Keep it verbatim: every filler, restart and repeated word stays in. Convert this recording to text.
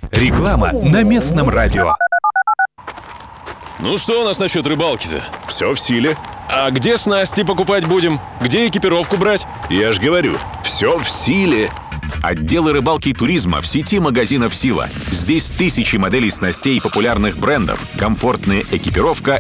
Реклама на местном радио. Ну что у нас насчет рыбалки-то? Все в силе. А где снасти покупать будем? Где экипировку брать? Я ж говорю, все в силе. Отделы рыбалки и туризма в сети магазинов «Сила». Здесь тысячи моделей снастей популярных брендов, комфортная экипировка